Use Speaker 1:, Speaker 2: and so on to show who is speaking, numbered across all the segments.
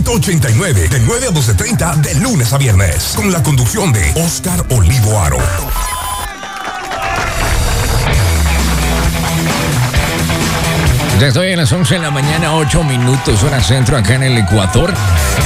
Speaker 1: 189, de 9 a 12:30 de lunes a viernes, con la conducción de Oscar Olivo Aro.
Speaker 2: Ya estoy a las 11 de la mañana, 8 minutos, hora centro, acá en el Ecuador.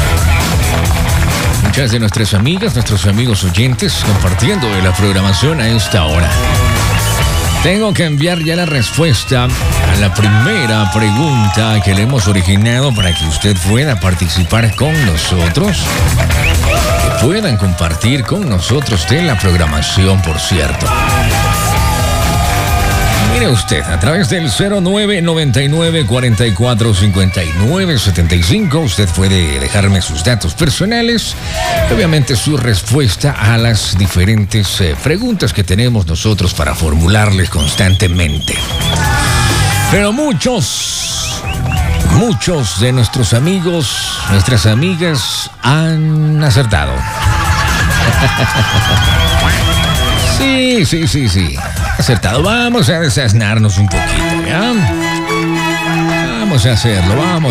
Speaker 2: Muchas de nuestras amigas, nuestros amigos oyentes, compartiendo la programación a esta hora. Tengo que enviar ya la respuesta a la primera pregunta que le hemos originado para que usted pueda participar con nosotros. Que puedan compartir con nosotros de la programación, por cierto. Mire usted, a través del 0999-445975, usted puede dejarme sus datos personales y obviamente su respuesta a las diferentes preguntas que tenemos nosotros para formularles constantemente. Pero muchos de nuestros amigos, nuestras amigas han acertado. Sí. Acertado. Vamos a desasnarnos un poquito, ¿ya? Vamos a hacerlo.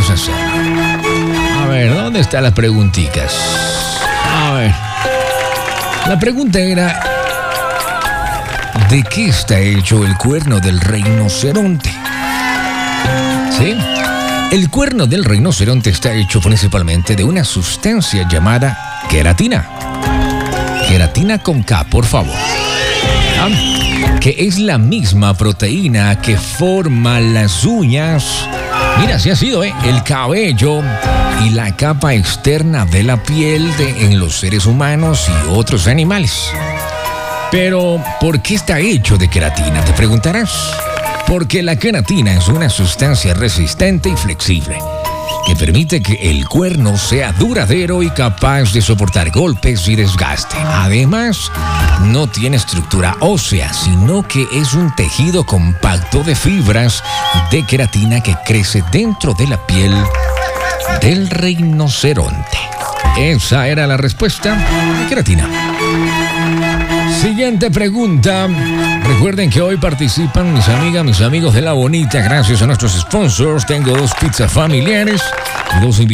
Speaker 2: A ver, ¿dónde están las preguntitas? A ver. La pregunta era: ¿de qué está hecho el cuerno del rinoceronte? ¿Sí? El cuerno del rinoceronte está hecho principalmente de una sustancia llamada queratina. Queratina con K, por favor. ¿Ah? Que es la misma proteína que forma las uñas. Mira, así ha sido, el cabello y la capa externa de la piel en los seres humanos y otros animales. Pero, ¿por qué está hecho de queratina? Te preguntarás. Porque la queratina es una sustancia resistente y flexible que permite que el cuerno sea duradero y capaz de soportar golpes y desgaste. Además, no tiene estructura ósea, sino que es un tejido compacto de fibras de queratina que crece dentro de la piel del rinoceronte. Esa era la respuesta de queratina. Siguiente pregunta. Recuerden que hoy participan mis amigas, mis amigos de La Bonita. Gracias a nuestros sponsors, tengo 2 pizzas familiares y 2 invitados